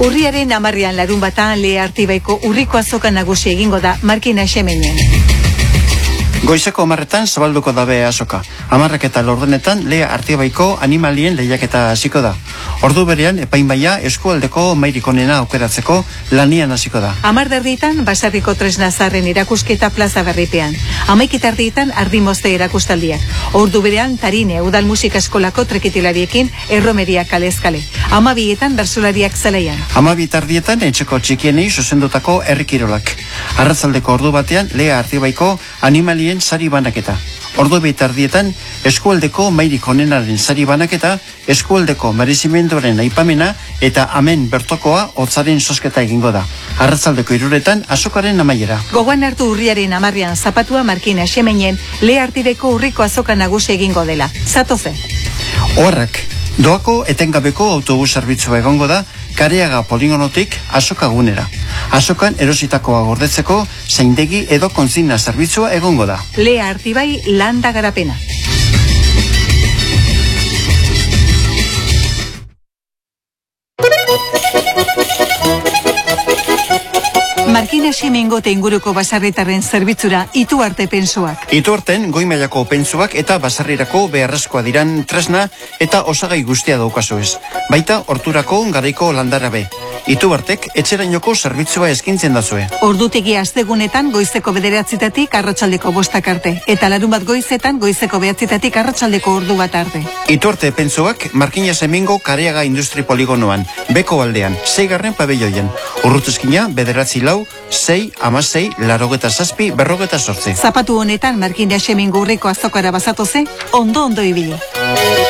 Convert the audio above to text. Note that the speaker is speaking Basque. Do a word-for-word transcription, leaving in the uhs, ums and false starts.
Urriaren hamarrean larun batan Lea Artibaiko urriko azoka nagusi egingo da Markina Xemeinen. Goizeko hamarretan zabalduko dabe azoka. Hamarrak eta laurdenetan Lea Artibaiko animalien lehiaketa hasiko da. Ordu berean epainbaia eskualdeko mairik onena aukeratzeko lanian hasiko da. Hamarderdietan basarriko tresna zaharren erakusketa plaza berripean. Hamaiketardietan ardimozte erakustaldiak. Ordu berean Tarine udal musika eskolako treketilariekin erromeria kalezkale. Hamabietan bersolariak zelaian. Hamabitardietan etxeko txikienei zuzendutako herrikirolak. Arratzaldeko ordu batean Lea Artibaiko animalien sari banaketa. Ordu bitardietan eskualdeko mairik onenaren sari banaketa, eskualdeko merezimenduaren aipamena eta amen bertokoa hotzaren sosketa egingo da. Arratzaldeko hiruretan azokaren amaiera. Gogoan hartu urriaren hamarrean zapatua Markina Xemeinen Lea Artibeko urriko azoka nagusi egingo dela. Zatoze. Oharrak, doako etengabeko autobus zerbitzua egongo da Kareaga poligonotik azoka gunera. Azokan erositakoa gordetzeko zeindegi edo konzina zerbitzua egongo da. Lea Artibai landa garapena. Markina Xemengo eta inguruko basarritarren zerbitzura Ituarte pentsuak. Ituarten goi mailako pentsuak eta basarrirako beharrezkoa diran tresna eta osagai guztia daukazu ez. Baita horturako garaiko landarabe. Ituartek etxerainoko zerbitzua eskintzen dazue. Ordutegi astegunetan goizeko bederatzitatik arratsaldeko bostak arte. Eta larun bat goizetan goizeko behatzitatik arratsaldeko ordu bat arte. Ituarte pentsuak Markina Xemengo Kareaga Industri Poligonoan, beko aldean, seigarren pabelloien. Urrutuzkina bederatzi lau, sei, amasei, larogeta zazpi, berrogeta sortzi. Zapatu honetan Markina Xemengo urriko azokara bazatoze, ondo ondo ibili.